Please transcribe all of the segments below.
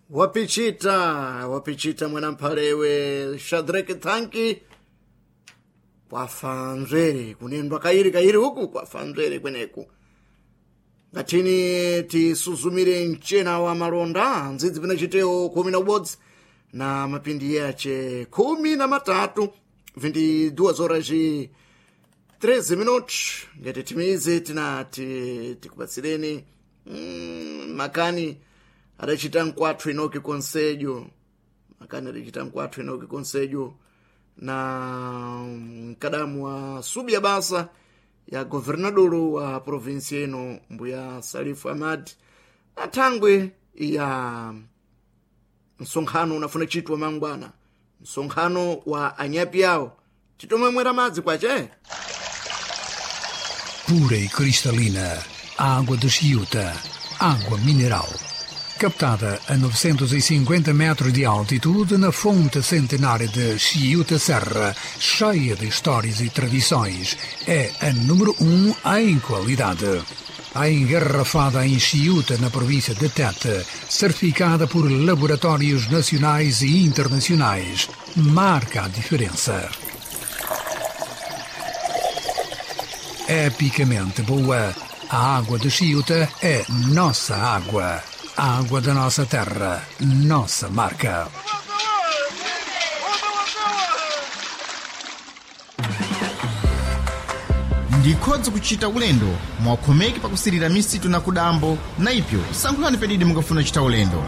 wapichita mwanampalewe Shadrack Thanki kwafanzwere kunendwa kairi huku kwafanzwere kweneku ngatini tisuzumire mchena wa malonda nzidzi pina chiteo 11 na mapindi yache 13 22 horas e 13 minutos ngati timize tinati tikupatsireni makani adachita nkwathu inoki konsejo na mkadamu wa subia basa ya governadoro wa provinsi ino mbuya Salifu Ahmad atangwe ya msonkhano unafuna chitwa mangwana msonkhano wa anyapi yao chitomwemwera madzi kwache pura e cristalina, água de Chiuta, água mineral. Captada a 950 metros de altitude na fonte centenária de Chiuta Serra, cheia de histórias e tradições, é a número 1 em qualidade. A engarrafada em Chiuta, na província de Tete, certificada por laboratórios nacionais e internacionais, marca a diferença. Epicamente boa, a água de Chiuta é nossa água. A água da nossa terra, nossa marca. Ndikhodza kuchita ulendo mwakhomeki pakusirira misitu na kudambo na ipyo sankhulani pedidi mungafuna chita ulendo.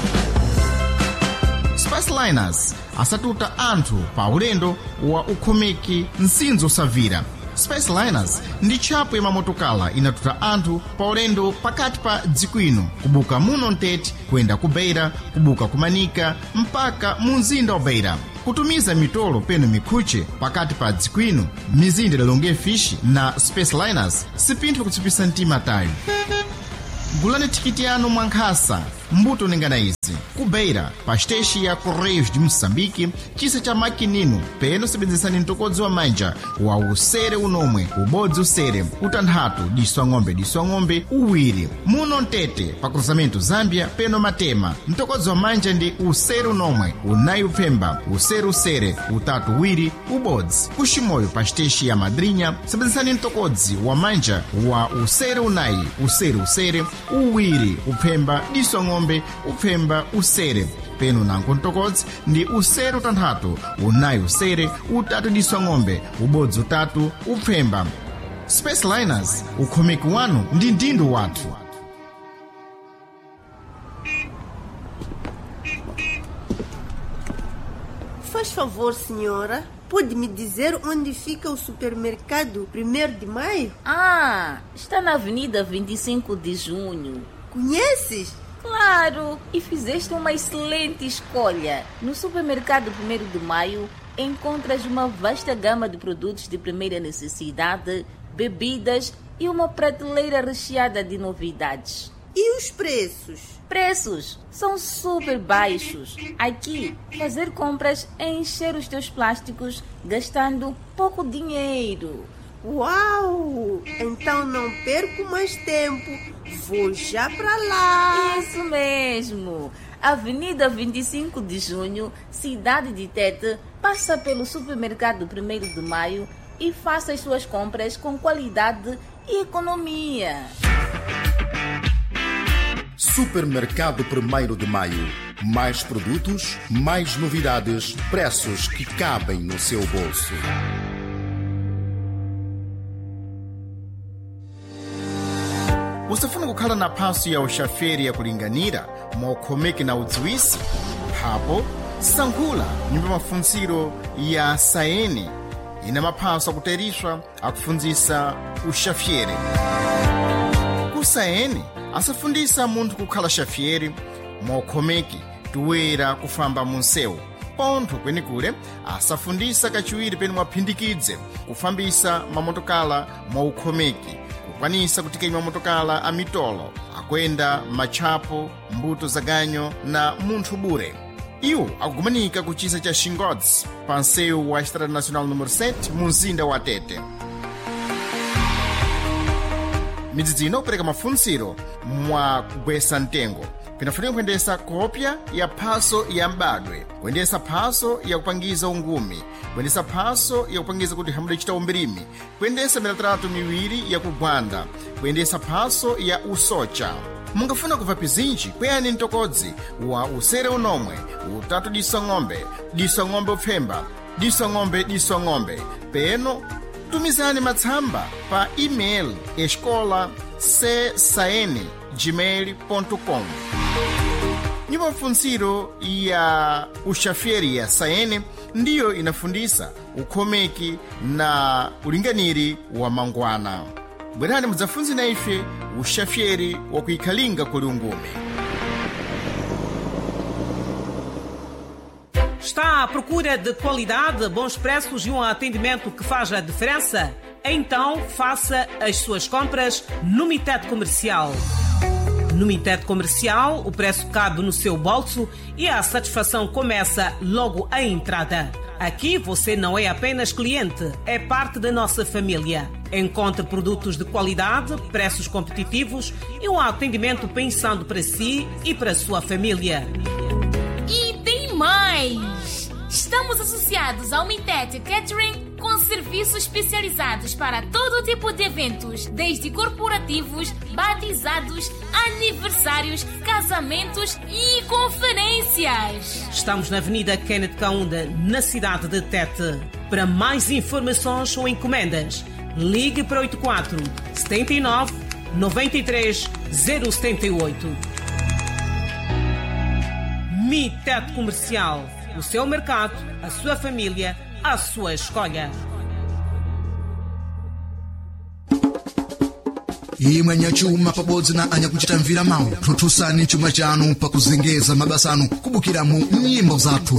Spaceliners asatuta anthu pa ulendo wa ukhomeki nsinzo savira. Spaceliners ndi tchapo ya mamotokala inatuta anthu pa ulendo pakati pa dziko ino kubuka muno Ntete kuyenda ku Beira, kubuka kumanika mpaka mu mzinda wa Beira, kutumiza mitolo peno mikhuche pakati pa dziko ino mizinda lilonge fishi na Spaceliners sipintho kutsipisa mtima tayo. Gulani tikiti yanu mwankhasa mbuto nengana izi ku Beira pa station ya Correios de Moçambique chisa cha makinino peno sebenzesani mtokodzi wa manja wa usere unomwe ubodzi usere utanthatu diswa ng'ombe uwiri muno Ntete pa cruzamento Zambia peno Matema mtokodzi wa manja ndi usere unomwe unayi upemba usere utatu uwiri ubodzi kushimoyo pa station ya Madrinha sebenzesani mtokodzi wa manja wa usere unayi usere uwiri upemba diswa ng'ombe upemba usere peno nanko mtokodzi ndi usere utanthatu unayi usere utatu diswa ng'ombe ubodzi utatu upemba. Spaceliners ukhomeki wanu ndi ndindo wathu. Faz favor, senhora, pode me dizer onde fica o supermercado 1º de Maio? Ah, está na Avenida 25 de Junho. Conheces? Claro, e fizeste uma excelente escolha. No supermercado 1º de Maio encontras uma vasta gama de produtos de primeira necessidade, bebidas e uma prateleira recheada de novidades. E os preços? Preços são super baixos. Aqui, fazer compras é encher os teus plásticos gastando pouco dinheiro. Uau! Então não perco mais tempo. Vou já para lá. Isso mesmo. Avenida 25 de Junho, cidade de Tete, passa pelo supermercado 1º de Maio e faça as suas compras com qualidade e economia. Supermercado 1º de Maio. Mais produtos, mais novidades, preços que cabem no seu bolso. Usafuna kukhala na phaso ya ushaferi ya kulinganira mwakhomeki na udziwisi hapo sankhula nyumba mafunziro ya saeni ina maphaso akuteriswa akufunzisa ushaferi. Ku saeni asafundisa munthu kukhala shaferi mwakhomeki tuwera kufamba munsewu pontho kwenikule asafundisa kachiwiri penu mwaphindikidze kufambisa mamotokala mwaukhomeki kukwanisa kutika mamotokala a mitolo akwenda matchapo mbuto za ganyo na munthu bure. Iwo akugumanika ku chisa cha Xingodzi pa nsewu wa Estrada Nacional número 7 mu mzinda wa Tete. Midzidzino kupereka mafunziro mwa kugwesa mtengo pinafunika kuyendesa kopya ya phaso ya mbadwe, kuyendesa phaso ya kupangiza ungumi, kuyendesa phaso ya kupangiza kuti hamudachita umbirimi, kuyendesa milatrato miwiri ya kugwanda, kuyendesa phaso ya usocha. Mungafuna kuva pizinji kweyani mtokodzi wa usere unomwe utatu diso ng'ombe upfemba, diso ng'ombe peno tumizani matsamba pa email escola csaene@gmail.com. Nyumba mfunziro ya uxafieri ya Saene ndiyo inafundisa ukhomeki na ulinganiri wa mangwana. Bwerani mudzafunzi na ife uxafieri wa kuikhalinga kuli ungume. Está à procura de qualidade, bons preços e atendimento que faz a diferença? Então faça as suas compras no Mitet Comercial. No Mitet Comercial, o preço cabe no seu bolso e a satisfação começa logo à entrada. Aqui você não é apenas cliente, é parte da nossa família. Encontre produtos de qualidade, preços competitivos e atendimento pensando para si e para a sua família. E tem mais! Estamos associados ao Mitet Catering com serviços especializados para todo tipo de eventos, desde corporativos, batizados, aniversários, casamentos e conferências. Estamos na Avenida Kenneth Kaunda, na cidade de Tete. Para mais informações ou encomendas, ligue para 84 79 93 078. Mitet Comercial. O seu mercado, a sua família, a sua escolha. imwe chuma pabodzi na anyakuchita mvira mawu tutusani chuma chanu pakuzengeza mabasa anu kubukiramu nyimbo zathu.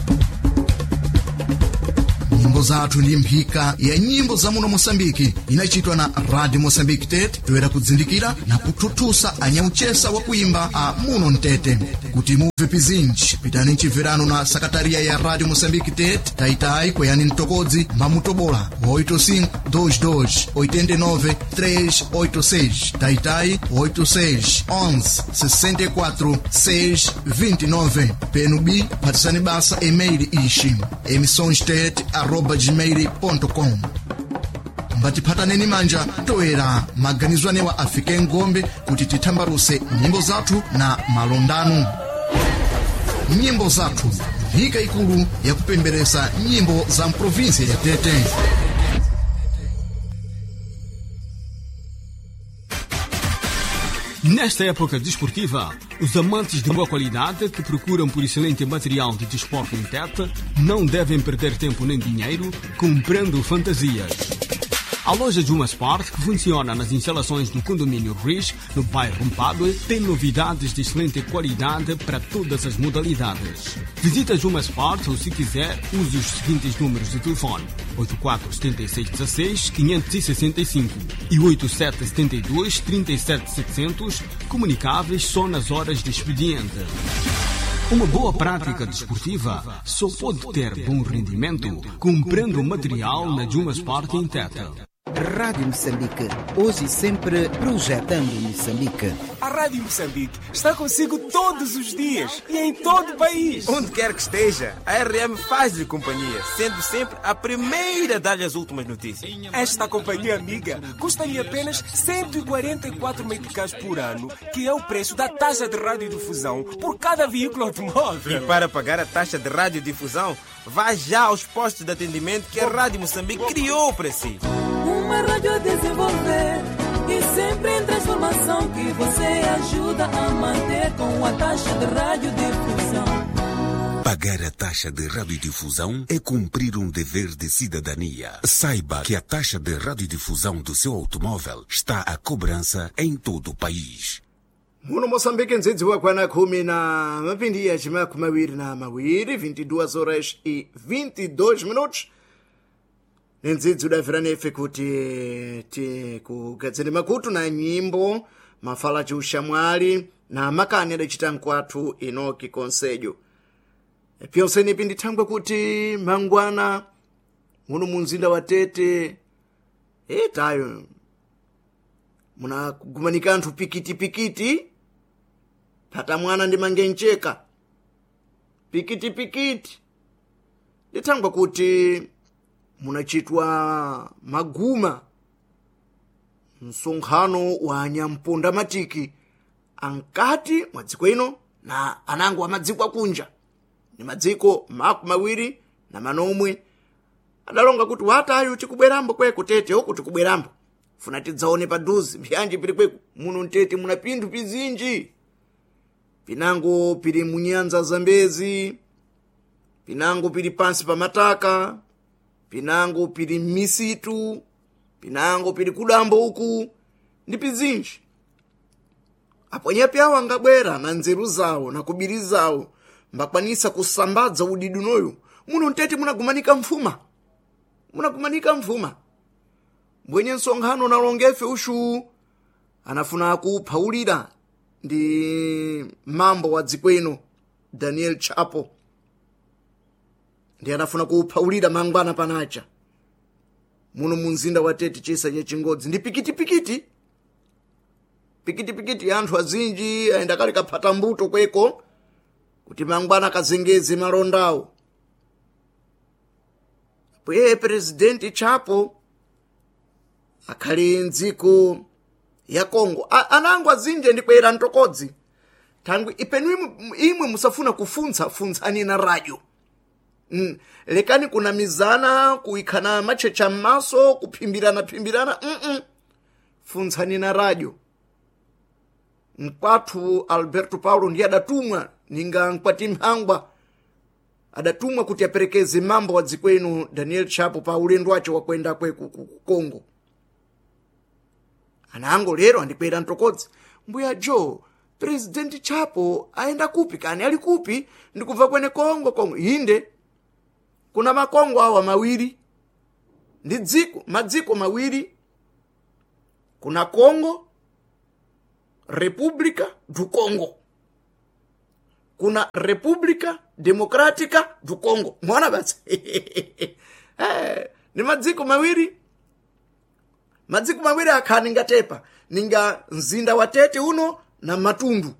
Nyimbo zathu ndi mphika ya nyimbo za muno Mosambiki inachitwa na Radio Mosambiki Tete toera kudzindikira na kututusa anyauchesa wa kuimba a muno Ntete. Kuti muve pizinji pitani chimverano na sakataria ya Radio Mosambiki Tete taitai kweyani mtokodzi mamutobola 85-22-89-386 taitai 86-11-64-629 penubi patisani basa email ishi emissonstete@gmail.com. Mbatiphataneni manja toera maganizwanewa afike ngombe kuti titambaruse nyimbo zathu na malondanu. Nyimbo zathu, mphika ikulu ya kupemberesa nyimbo za província ya Tete. Nesta época desportiva, os amantes de boa qualidade que procuram por excelente material de desporto em Tete não devem perder tempo nem dinheiro comprando fantasias. A loja Juma Sport, que funciona nas instalações do condomínio Riz, no bairro Mpadue, tem novidades de excelente qualidade para todas as modalidades. Visita Juma Sport ou, se quiser, use os seguintes números de telefone: 847616-565 e 8772-37700, comunicáveis só nas horas de expediente. Uma boa prática desportiva só pode ter bom rendimento comprando material na Juma Sport em Tete. Rádio Moçambique, hoje e sempre projetando Moçambique. A Rádio Moçambique está consigo todos os dias e em todo o país. Onde quer que esteja, a RM faz-lhe companhia, sendo sempre a primeira a dar-lhe as últimas notícias. Esta companhia amiga custa-lhe apenas 144 meticais por ano, que é o preço da taxa de radiodifusão por cada veículo automóvel. E para pagar a taxa de radiodifusão, vá já aos postos de atendimento que a Rádio Moçambique criou para si. Uma rádio a desenvolver e sempre em transformação que você ajuda a manter com a taxa de radiodifusão. Pagar a taxa de radiodifusão é cumprir um dever de cidadania. Saiba que a taxa de radiodifusão do seu automóvel está à cobrança em todo o país. Muno Moçambique nzidziwa kwana 10 na mapindi ya chimakumi mawiri na mawiri 22 horas e 22 minutos. Nenzidzi udavira nefe kuti tikugadzire makutu na nyimbo mafala chiushamwali na makani adachita nkwathu Enoki Konsejo. Pyonse nipi ndithangwe kuti mangwana muno munzinda wa Tete tayo muna kugumanika anthu pikiti phata mwana ndi mangencheka pikiti ndithangwa kuti munachitwa maguma msonkhano wa anyamponda matiki ankati mwa dziko ino na anango amadziko akunja ni madziko mawiri na manomwe adalonga kuti watayu tikubwerambo kweku tete oku tikubwerambo funa tidzaone paduzi mbyanji pili kweku muno ntete muna pinthu pizinji pinango pili munyanza zambezi pinango pili pansi pa mataka pinango pili misitu pinango pili kudambo uku ndi pizinji aponyapi awo angabwera na nzeru zawo na kubiri zawo mbakwanisa kusambadza udidunoyu muno ntete munagumanika mfuma mbwenye nsonkhano nalongefe ushu anafuna kuphaulira ndi mambo wa dziko ino Daniel Chapo ndi anafuna kuphaulira mangwana panacha muno munzinda wa tete chisa cha Chingodzi ndi pikiti anthu azinji aenda kale kaphata mbuto kweko kuti mangwana kazengeze malondawo pwe presidenti Chapo akhali ndziko ya Kongo anango azinje ndi kwera ntokodzi thangwi ipenu imwe musafuna funtsani na radio lekani kuna mizana kuikhana machecha m'maso kuphimbirana funtsani na radio mkwathu Alberto Paulo ndiye adatumwa ninga mkwati mhangwa adatumwa kuti aperekeze mambo wa dziko ino Daniel Chapo pa ulendo wacho wakwenda kwe ku Kongo anango lero andikwera ntokodzi mbuya Joe President Chapo aenda kupi kani ali kupi ndikubva kwene Kongo inde kuna makongo awa mawiri ndi madziko mawiri kuna Kongo República do Congo kuna República Democrática do Congo mwana basi ni madziko mawiri akhani ngatepa ninga mzinda wa tete uno na matundu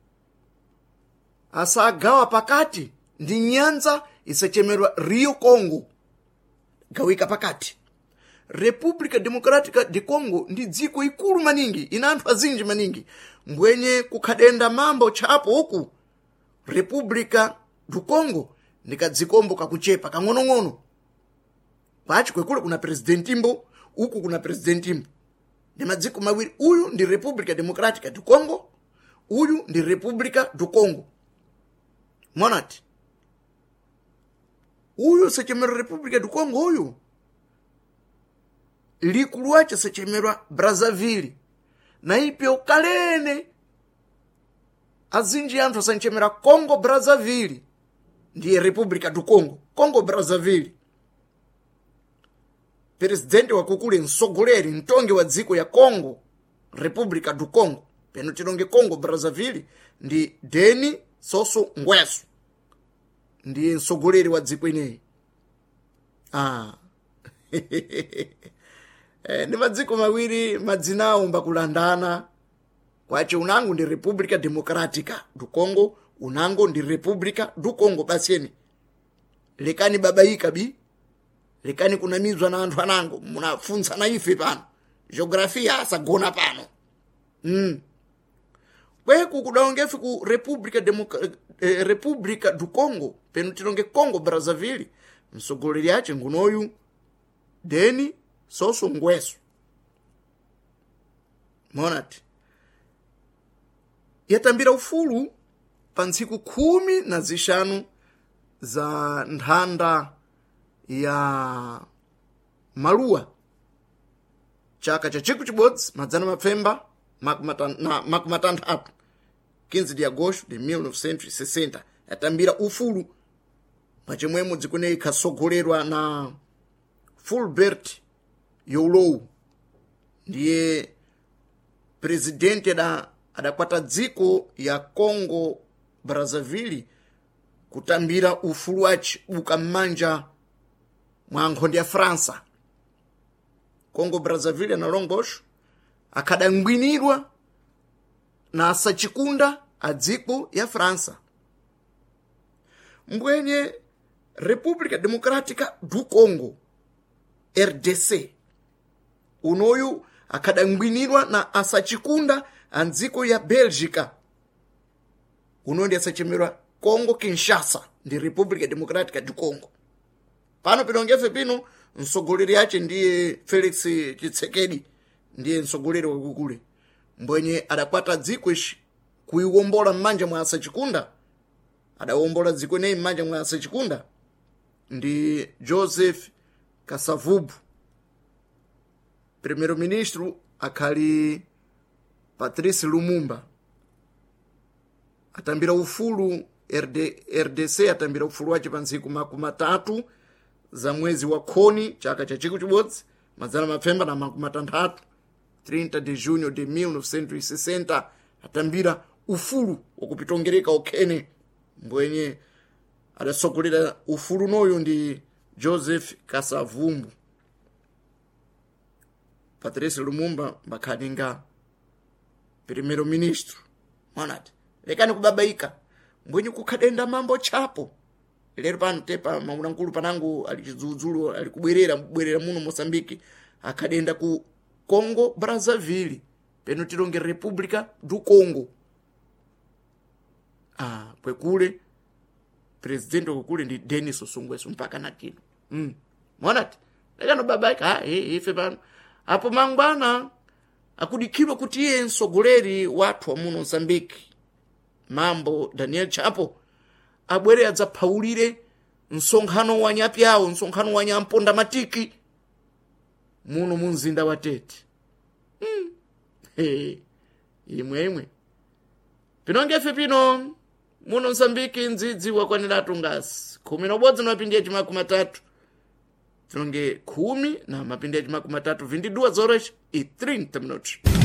asagawa pakati ndi nyanza isachemerwa Rio Congo gawika pakati República Democrática de Congo ndi dziko ikulu maningi ina anthu azinji maningi mbwenye kukhadenda mambo Chapo uku República do Congo ndikadzikombo kakuchepa kang'onong'ono pachi kwekule kuna presidentimbo uku kuna presidentimbo ndi madziko mawiri uyu ndi República Democrática do Congo uyu ndi República do Congo monati uyu sechemerwa República do Congo uyu likulu wache sechemerwa Brazzaville na ipyo kalene azinji anthu asanchemera Congo Brazzaville ndiye República do Congo Brazzaville presidente wakukule msogoleri mtonge wa dziko ya Congo República do Congo peno tilonge Congo Brazzaville ndi Denis Sassou Nguesso ndiye msogoleri wa dziko ineyi ni madziko mawiri madzinawo mbakulandana kwache unango ndi República Democrática do Congo unango ndi República do Congo basiyeni lekani babaika lekani kunamizwa na anthu anango munafunsa na ife pano geografia asagona pano kweku kudaongefe ku República do Congo peno tilonge Congo Brazzaville msogoleri ache ngunoyu Denis Sassou Nguesso monati yatambira ufulu pa ntsiku 15 za nthanda ya maluwa chaka cha chiku chibodzi madzana mapfemba makumatanthatu 15 de agosto de 1960 yatambira ufulu pachimwemo dzikuneyi ikhasogolerwa na Fulbert Youlou ndiye presidente adakwata dziko ya Congo Brazzaville kutambira ufulu wace ukamanja mwa nkhondo ya Fransa Congo Brazzaville analongosho akadangwinirwa na asachikunda adziko ya França. Mbwenye República Democrática do Congo, RDC, unoyu akadangwinirwa na asachikunda andziko ya Bélgica, unoyu ndi asachemerwa Congo Kinshasa ndi República Democrática do Congo. Pano pinongefe pino msogoleri yache ndiye Felix Tshisekedi, ndiye msogoleri wakukule, mbwenye adakwata dziko ishi kuiwombola mmanja mwa asachikunda, adawombola dziko nei mmanja mwa asachikunda ndi Joseph Kasavubu. Primeiro ministro akhali Patrice Lumumba, atambira ufulu RDC, atambira ufulu wache pa ntsiku 30 za mwezi wa Khoni chaka cha chiku chibodzi mazana mapfemba na 60, 30 de junho de 1960, atambira ufulu wakupitongereka ukhene, mbwenye adasogolera ufulu noyo ndi Joseph Kasavubu. Patrice Lumumba mbakhaninga primeiro ministro, mwanati lekani kubabaika, mbwenye kukhadenda mambo chapo. Lero pano tepa maunankulu panangu alichizudzulu alikubwerera muno Mosambiki, akadenda ku Congo Brazzaville, peno tilonge República do Congo. Kwekule presidente wakule ndi Denis Sassou Nguesso mpaka nakino. Mwanati lekani kubabaika, ife pano apo mangwana akudikirwa kuti iye msogoleri wathu wa muno Mosambiki, Mambo Daniel Chapo, abwere adzaphawulire msonkhano wa nyapyawo, msonkhano wa nyamponda matiki muno mumzinda wa Tete. Imwe pinongefe pino muno Mosambiki ndzidzi wakwaniratu ngasi 11 na mapindi yachi 30, tinonge 10 na mapindi yachi 30, 22 horas e 30 minutos.